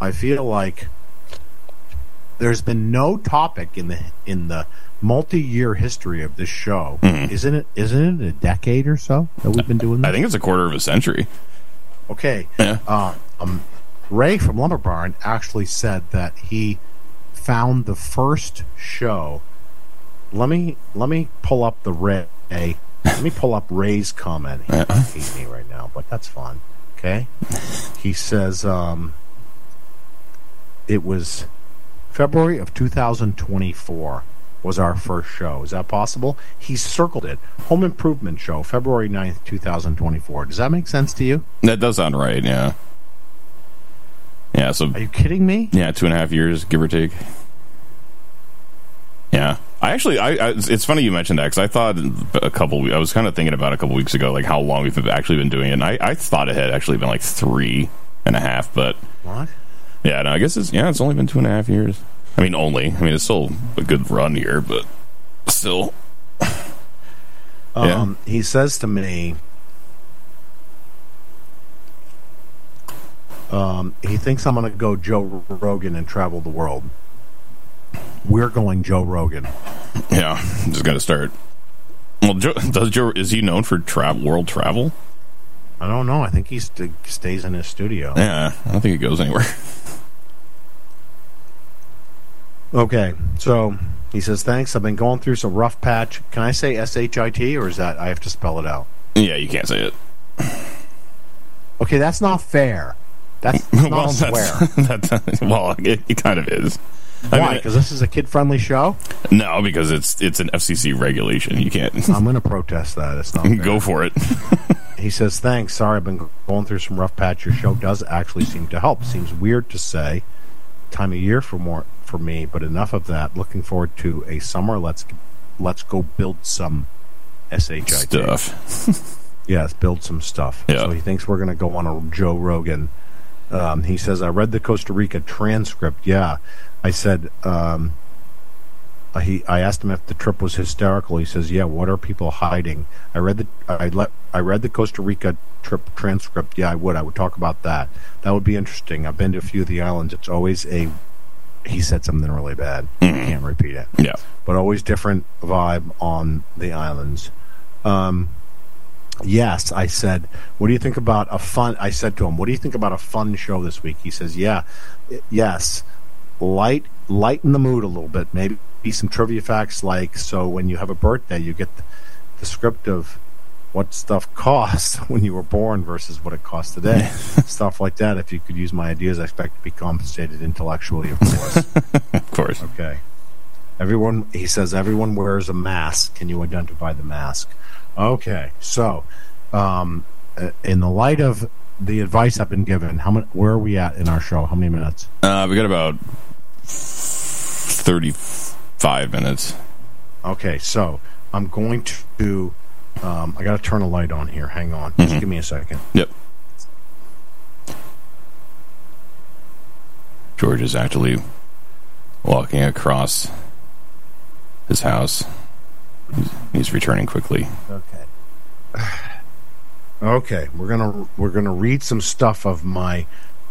I feel like there's been no topic in the multi-year history of this show. Isn't it a decade or so that we've been doing this? I think it's a quarter of a century. Okay. Yeah. Ray from Lumber Barn actually said that he found the first show. Let me pull up the Ray. Let me pull up Ray's comment. He hates me right now, but that's fun. Okay. He says it was February of 2024 was our first show. Is that possible? He circled it. Home Improvement Show, February 9th, 2024. Does that make sense to you? That does sound right, yeah. Yeah, so... Are you kidding me? Yeah, 2.5 years, give or take. Yeah. It's funny you mentioned that, because I thought I was kind of thinking about a couple weeks ago, like how long we've actually been doing it, and I thought it had actually been like 3.5, but... What? Yeah, no, I guess it's only been 2.5 years. I mean, it's still a good run here, but still. Yeah. He says to me, he thinks I'm going to go Joe Rogan and travel the world. We're going Joe Rogan. Yeah, just got to start. Well, is he known for world travel? I don't know. I think he stays in his studio. Yeah, I don't think he goes anywhere. Okay, so he says, thanks. I've been going through some rough patch. Can I say S-H-I-T, or is that I have to spell it out? Yeah, you can't say it. Okay, that's not fair. That's not a swear. Well, it kind of is. Why? Because this is a kid-friendly show? No, because it's an FCC regulation. You can't. I'm going to protest that. It's not fair. Go for it. He says, thanks. Sorry, I've been going through some rough patch. Your show does actually seem to help. Seems weird to say. Time of year for me, but enough of that. Looking forward to a summer. Let's go build some SHIT stuff. Yes, build some stuff. Yeah. So he thinks we're going to go on a Joe Rogan. He says, I read the Costa Rica transcript. Yeah. I said, I asked him if the trip was hysterical. He says, yeah, what are people hiding? I read the Costa Rica trip transcript. Yeah, I would talk about that. That would be interesting. I've been to a few of the islands. It's always he said something really bad. I can't repeat it. Yeah. But always different vibe on the islands. Yes, I said, what do you think about I said to him, what do you think about a fun show this week? He says, yes, lighten the mood a little bit, maybe some trivia facts, like, so when you have a birthday, you get the script of what stuff costs when you were born versus what it costs today. Stuff like that. If you could use my ideas, I expect to be compensated intellectually, of course. Of course. Okay. He says, everyone wears a mask. Can you identify the mask? Okay. So, in the light of the advice I've been given, where are we at in our show? How many minutes? We got about 35 minutes. Okay. So, I'm going to... I got to turn a light on here. Hang on. Just give me a second. Yep. George is actually walking across his house. He's returning quickly. Okay. Okay. We're gonna read some stuff of my.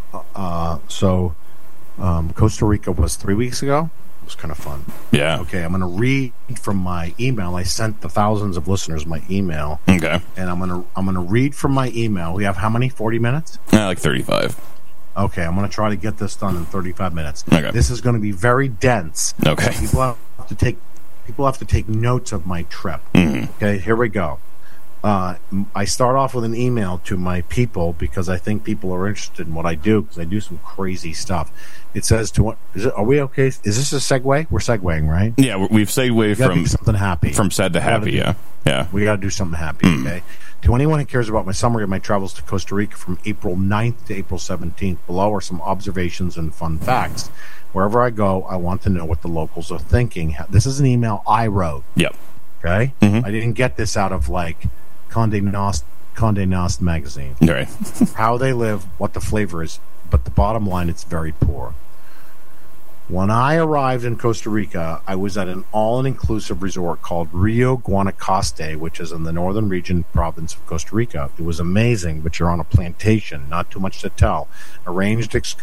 Costa Rica was 3 weeks ago. It was kind of fun. Yeah. Okay, I'm going to read from my email. I sent the thousands of listeners my email. Okay. And I'm going to read from my email. We have how many? 40 minutes? Like 35. Okay, I'm going to try to get this done in 35 minutes. Okay. This is going to be very dense. Okay. People have to take notes of my trip. Okay, here we go. I start off with an email to my people because I think people are interested in what I do, because I do some crazy stuff. It says are we okay? Is this a segue? We're segueing, right? Yeah, we've segued from something happy. From sad to happy, yeah. We got to do something happy, okay? To anyone who cares about my summary of my travels to Costa Rica from April 9th to April 17th, below are some observations and fun facts. Wherever I go, I want to know what the locals are thinking. This is an email I wrote. Yep. Okay? I didn't get this out of, like, Condé Nast magazine. Right. How they live, what the flavor is, but the bottom line, it's very poor. When I arrived in Costa Rica, I was at an all-inclusive resort called Rio Guanacaste, which is in the northern region province of Costa Rica. It was amazing, but you're on a plantation, not too much to tell. Arranged